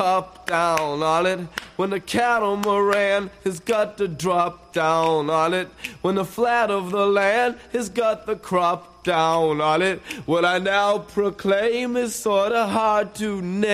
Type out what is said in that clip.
up down on it. When the catamaran has got to drop down on it. When the flat of the land has got the crop down on it. What I now proclaim is sorta hard to name.